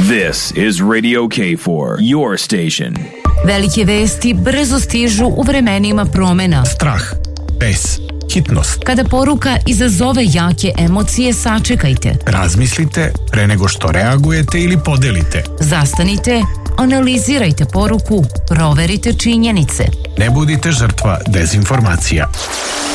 This is Radio K4, your station. Velike vesti brzo stižu u vremenima promena. Strah, bes, hitnost. Kada poruka izazove jake emocije, sačekajte. Razmislite pre nego što reagujete ili podelite. Zastanite, analizirajte poruku, proverite činjenice. Ne budite žrtva dezinformacija.